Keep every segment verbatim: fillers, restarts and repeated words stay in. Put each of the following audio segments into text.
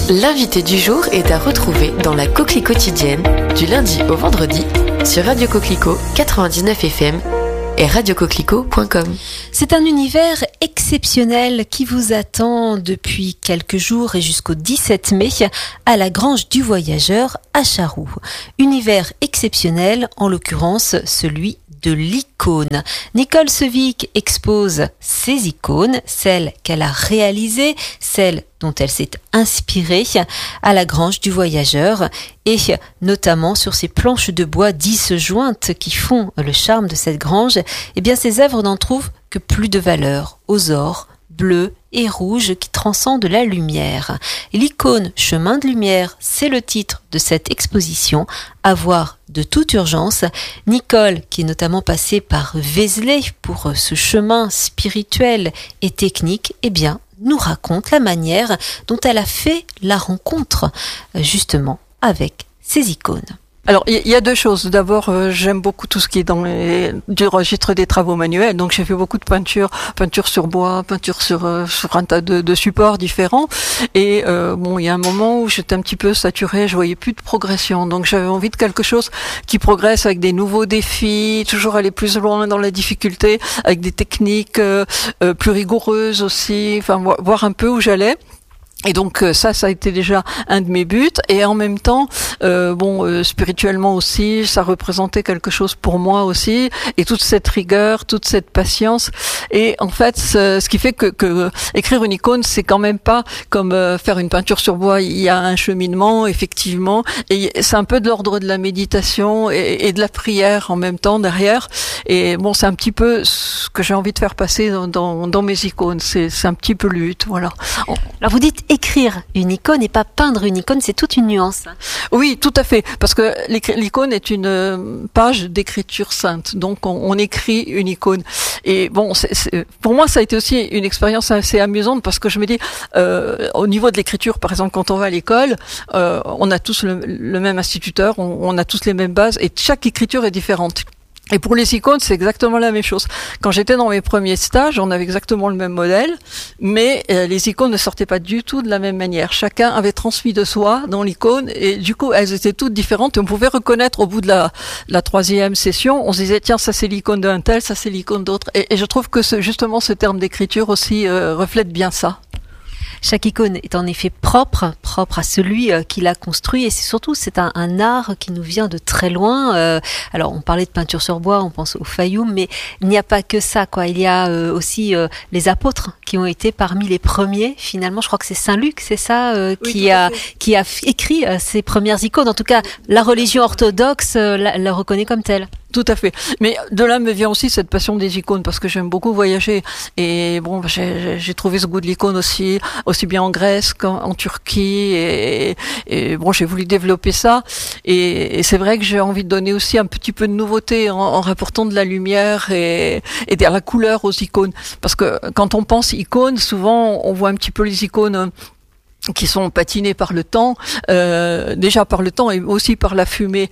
L'invité du jour est à retrouver dans la Coquelie quotidienne du lundi au vendredi sur Radio Coquelicot quatre-vingt-dix-neuf F M et radio coquelicot point com. C'est un univers exceptionnel qui vous attend depuis quelques jours et jusqu'au dix-sept mai à la Grange du Voyageur à Charroux. Univers exceptionnel, en l'occurrence celui de l'icône. Nicole Sevic expose ses icônes, celles qu'elle a réalisées, celles dont elle s'est inspirée à la Grange du Voyageur et notamment sur ces planches de bois disjointes qui font le charme de cette grange. Eh bien, ces œuvres n'en trouvent que plus de valeur, aux ors, bleus et rouges qui transcendent la lumière. Et l'icône Chemin de lumière, c'est le titre de cette exposition à voir de toute urgence. Nicole, qui est notamment passée par Vézelay pour ce chemin spirituel et technique, eh bien, nous raconte la manière dont elle a fait la rencontre justement avec ces icônes. Alors, il y a deux choses. D'abord, euh, j'aime beaucoup tout ce qui est dans les, du registre des travaux manuels. Donc, j'ai fait beaucoup de peinture, peinture sur bois, peinture sur, euh, sur un tas de, de supports différents. Et euh, bon, il y a un moment où j'étais un petit peu saturée, je voyais plus de progression. Donc, j'avais envie de quelque chose qui progresse avec des nouveaux défis, toujours aller plus loin dans la difficulté, avec des techniques euh, euh, plus rigoureuses aussi. Enfin, voir un peu où j'allais. Et donc ça, ça a été déjà un de mes buts. Et en même temps, euh, bon, euh, spirituellement aussi, ça représentait quelque chose pour moi aussi. Et toute cette rigueur, toute cette patience. Et en fait, ce, ce qui fait que, que écrire une icône, c'est quand même pas comme euh, faire une peinture sur bois. Il y a un cheminement, effectivement. Et c'est un peu de l'ordre de la méditation et, et de la prière en même temps derrière. Et bon, c'est un petit peu ce que j'ai envie de faire passer dans, dans, dans mes icônes. C'est, c'est un petit peu le but, voilà. Alors vous dites écrire une icône et pas peindre une icône, c'est toute une nuance. Oui, tout à fait, parce que l'icône est une page d'écriture sainte, donc on, on écrit une icône. Et bon, c'est, c'est, pour moi, ça a été aussi une expérience assez amusante parce que je me dis, euh, au niveau de l'écriture, par exemple, quand on va à l'école, euh, on a tous le, le même instituteur, on, on a tous les mêmes bases, et chaque écriture est différente. Et pour les icônes, c'est exactement la même chose. Quand j'étais dans mes premiers stages, on avait exactement le même modèle, mais euh, les icônes ne sortaient pas du tout de la même manière. Chacun avait transmis de soi dans l'icône, et du coup, elles étaient toutes différentes. Et on pouvait reconnaître au bout de la, la troisième session, on se disait, tiens, ça c'est l'icône d'un tel, ça c'est l'icône d'autre. Et, et je trouve que ce, justement, ce terme d'écriture aussi euh, reflète bien ça. Chaque icône est en effet propre, propre à celui euh, qui l'a construit, et c'est surtout c'est un, un art qui nous vient de très loin. Euh, alors on parlait de peinture sur bois, on pense au Fayoum, mais il n'y a pas que ça, quoi. Il y a euh, aussi euh, les apôtres qui ont été parmi les premiers. Finalement, je crois que c'est Saint Luc, c'est ça, euh, oui, qui a qui a écrit euh, ces premières icônes. En tout cas, la religion orthodoxe euh, la, la reconnaît comme telle. Tout à fait. Mais de là me vient aussi cette passion des icônes parce que j'aime beaucoup voyager. Et bon, j'ai, j'ai trouvé ce goût de l'icône aussi, aussi bien en Grèce qu'en en Turquie. Et, et bon, j'ai voulu développer ça. Et, et c'est vrai que j'ai envie de donner aussi un petit peu de nouveauté en, en rapportant de la lumière et, et de la couleur aux icônes. Parce que quand on pense icônes, souvent on voit un petit peu les icônes qui sont patinés par le temps, euh, déjà par le temps et aussi par la fumée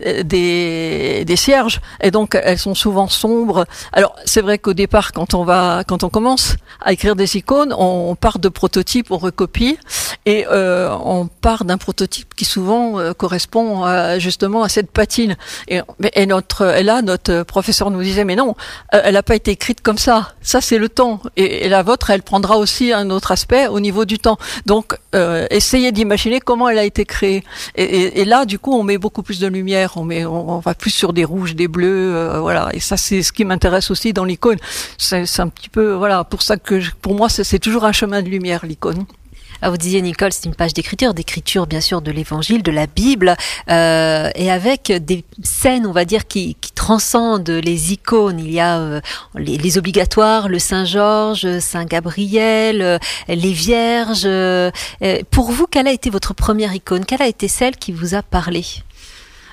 des, des cierges, et donc elles sont souvent sombres. Alors c'est vrai qu'au départ, quand on va, quand on commence à écrire des icônes, on part de prototypes, on recopie, et euh, on part d'un prototype qui souvent euh, correspond à, justement à cette patine. Et, et notre, et là, notre professeur nous disait, mais non, elle n'a pas été écrite comme ça. Ça c'est le temps, et, et la vôtre, elle prendra aussi un autre aspect au niveau du temps. Donc Euh, essayer d'imaginer comment elle a été créée. Et, et, et là, du coup, on met beaucoup plus de lumière, on met, on, on va plus sur des rouges, des bleus, euh, voilà. Et ça, c'est ce qui m'intéresse aussi dans l'icône. C'est, c'est un petit peu, voilà, pour ça que, je, pour moi, c'est, c'est toujours un chemin de lumière, l'icône. Alors vous disiez, Nicole, c'est une page d'écriture, d'écriture bien sûr de l'Évangile, de la Bible, euh, et avec des scènes, on va dire, qui, qui transcendent les icônes. Il y a euh, les, les obligatoires, le Saint-Georges, Saint-Gabriel, euh, les Vierges. Euh, pour vous, quelle a été votre première icône ? Quelle a été celle qui vous a parlé ?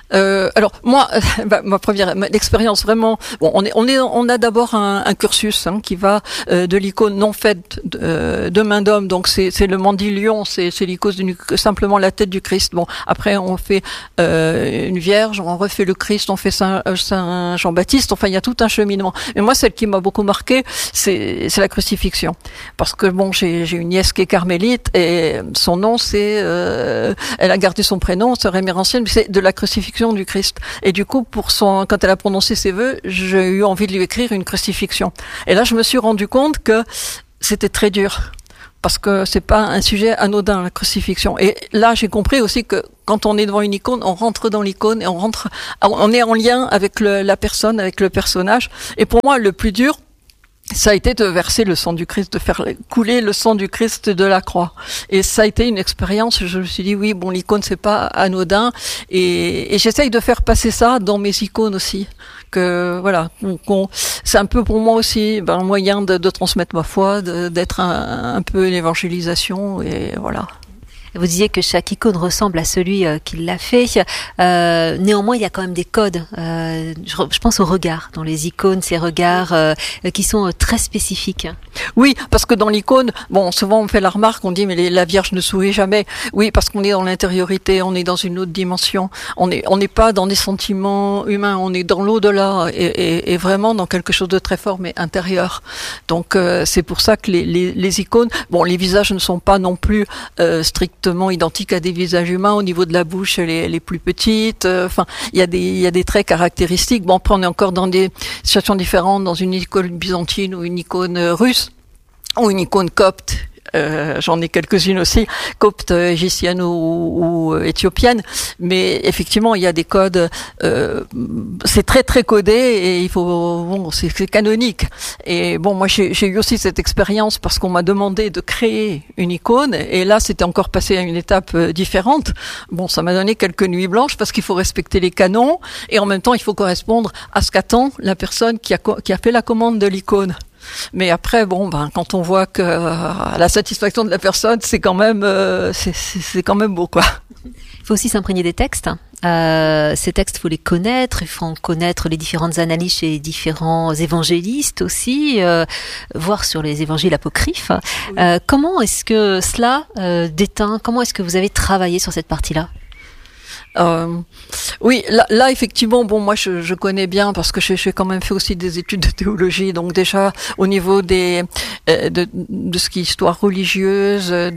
Euh, alors moi, bah, ma première ma, l'expérience vraiment. Bon, on est, on est, on a d'abord un, un cursus hein, qui va euh, de l'icône non faite de, euh, de main d'homme. Donc c'est, c'est le mandilion, c'est, c'est l'icône d'une, simplement la tête du Christ. Bon, après on fait euh, une Vierge, on refait le Christ, on fait Saint, euh, Saint Jean-Baptiste. Enfin, il y a tout un cheminement. Mais moi, celle qui m'a beaucoup marqué, c'est, c'est la crucifixion, parce que bon, j'ai, j'ai une nièce qui est carmélite et son nom c'est, euh, elle a gardé son prénom, c'est révérencienne, mais c'est de la crucifixion du Christ. Et du coup, pour son, quand elle a prononcé ses vœux, j'ai eu envie de lui écrire une crucifixion. Et là, je me suis rendu compte que c'était très dur, parce que c'est pas un sujet anodin, la crucifixion. Et là, j'ai compris aussi que quand on est devant une icône, on rentre dans l'icône et on rentre, on est en lien avec le, la personne, avec le personnage. Et pour moi, le plus dur, ça a été de verser le sang du Christ, de faire couler le sang du Christ de la croix. Et ça a été une expérience, je me suis dit, oui, bon, l'icône, c'est pas anodin. Et, et j'essaye de faire passer ça dans mes icônes aussi. Que, voilà, qu'on, c'est un peu pour moi aussi ben, un moyen de, de transmettre ma foi, de, d'être un, un peu une évangélisation, et voilà. Vous disiez que chaque icône ressemble à celui euh, qui l'a fait. Euh, néanmoins, il y a quand même des codes. Euh, je, je pense aux regards dans les icônes, ces regards euh, qui sont euh, très spécifiques. Oui, parce que dans l'icône, bon, souvent on fait la remarque, on dit mais les, la Vierge ne sourit jamais. Oui, parce qu'on est dans l'intériorité, on est dans une autre dimension. On est, on n'est pas dans des sentiments humains, on est dans l'au-delà et, et, et vraiment dans quelque chose de très fort, mais intérieur. Donc euh, c'est pour ça que les, les, les icônes, bon, les visages ne sont pas non plus euh, stricts identiques à des visages humains. Au niveau de la bouche, elle est, elle est plus petite. Enfin, euh, il y a des, il y a des traits caractéristiques. Bon, après, on est encore dans des situations différentes, dans une icône byzantine ou une icône russe ou une icône copte. Euh, j'en ai quelques-unes aussi, copte, égyptienne ou, ou éthiopienne, mais effectivement il y a des codes, euh, c'est très très codé et il faut, bon, c'est, c'est canonique. Et bon, moi j'ai, j'ai eu aussi cette expérience parce qu'on m'a demandé de créer une icône et là c'était encore passé à une étape différente. Bon, ça m'a donné quelques nuits blanches parce qu'il faut respecter les canons et en même temps il faut correspondre à ce qu'attend la personne qui a, qui a fait la commande de l'icône. Mais après, bon, ben, quand on voit que euh, la satisfaction de la personne, c'est quand même, euh, c'est, c'est, c'est quand même beau, quoi. Il faut aussi s'imprégner des textes. Euh, ces textes, il faut les connaître. Il faut connaître les différentes analyses chez les différents évangélistes aussi, euh, voir sur les évangiles apocryphes. Oui. Euh, comment est-ce que cela euh, déteint? Comment est-ce que vous avez travaillé sur cette partie-là? Euh, oui, là, là effectivement, bon, moi je, je connais bien parce que j'ai, j'ai quand même fait aussi des études de théologie, donc déjà au niveau des euh, de, de ce qui est histoire religieuse, de,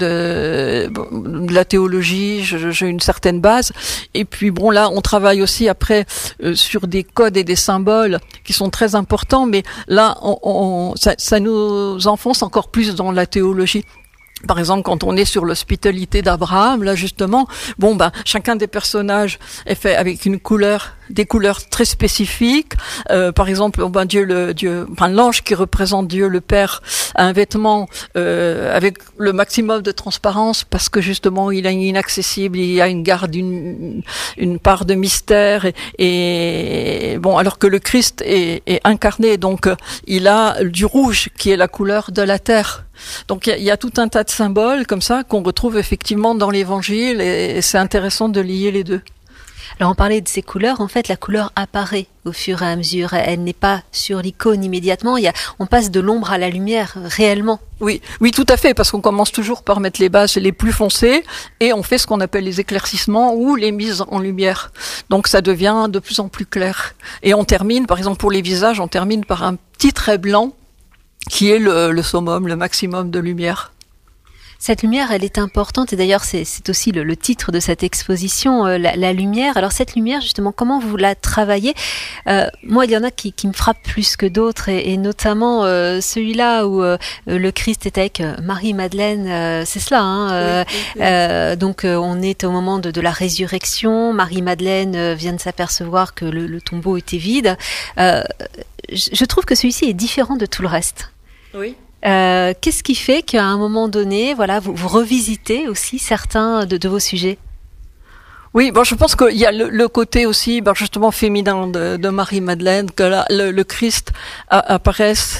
de la théologie, je, j'ai une certaine base. Et puis bon, là, on travaille aussi après euh, sur des codes et des symboles qui sont très importants, mais là, on, on, ça, ça nous enfonce encore plus dans la théologie. Par exemple, quand on est sur l'hospitalité d'Abraham, là justement, bon ben chacun des personnages est fait avec une couleur, des couleurs très spécifiques. Euh, par exemple, oh ben Dieu le Dieu, enfin l'ange qui représente Dieu le Père a un vêtement euh, avec le maximum de transparence parce que justement il est inaccessible, il y a une garde une une part de mystère et, et bon alors que le Christ est, est incarné, donc il a du rouge qui est la couleur de la terre. Donc il y, y a tout un tas de symboles comme ça qu'on retrouve effectivement dans l'Évangile et, et c'est intéressant de lier les deux. Alors on parlait de ces couleurs, en fait la couleur apparaît au fur et à mesure, elle n'est pas sur l'icône immédiatement, il y a, on passe de l'ombre à la lumière réellement. Oui, oui tout à fait, parce qu'on commence toujours par mettre les bases les plus foncées et on fait ce qu'on appelle les éclaircissements ou les mises en lumière. Donc ça devient de plus en plus clair. Et on termine, par exemple pour les visages, on termine par un petit trait blanc qui est le, le summum, le maximum de lumière. Cette lumière, elle est importante et d'ailleurs c'est, c'est aussi le, le titre de cette exposition, euh, la, la lumière. Alors cette lumière, justement, comment vous la travaillez? euh, Moi, il y en a qui, qui me frappent plus que d'autres et, et notamment euh, celui-là où euh, le Christ est avec Marie-Madeleine, euh, c'est cela. Hein, euh, oui, oui, oui. Euh, donc euh, on est au moment de, de la résurrection. Marie-Madeleine euh, vient de s'apercevoir que le, le tombeau était vide. Euh, je, je trouve que celui-ci est différent de tout le reste. Oui. Euh, qu'est-ce qui fait qu'à un moment donné, voilà, vous, vous revisitez aussi certains de, de vos sujets? Oui, bon, je pense qu'il y a le, le côté aussi, ben, justement féminin de, de Marie-Madeleine, que là, le, le Christ a, apparaisse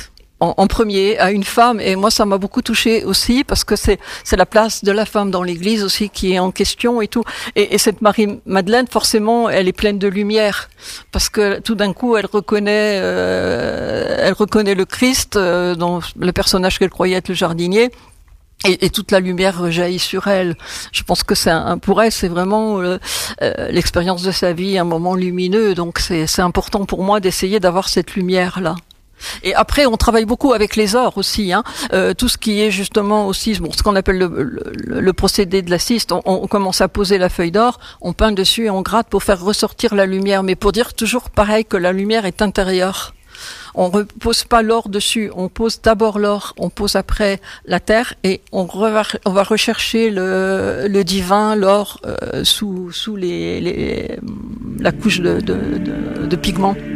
en, en premier à une femme. Et moi, ça m'a beaucoup touchée aussi parce que c'est c'est la place de la femme dans l'Église aussi qui est en question et tout. Et, et cette Marie-Madeleine, forcément, elle est pleine de lumière parce que tout d'un coup, elle reconnaît, euh, elle reconnaît le Christ euh, dans le personnage qu'elle croyait être le jardinier. Et, et toute la lumière jaillit sur elle. Je pense que c'est un, pour elle, c'est vraiment euh, euh, l'expérience de sa vie, un moment lumineux. Donc c'est, c'est important pour moi d'essayer d'avoir cette lumière-là. Et après, on travaille beaucoup avec les ors aussi, hein. Euh, tout ce qui est justement aussi, bon, ce qu'on appelle le, le, le procédé de la ciste. On, on commence à poser la feuille d'or, on peint dessus et on gratte pour faire ressortir la lumière. Mais pour dire toujours pareil que la lumière est intérieure. On ne repose pas l'or dessus, on pose d'abord l'or, on pose après la terre et on, re- on va rechercher le, le divin, l'or, euh, sous, sous les, les, la couche de, de, de, de pigments.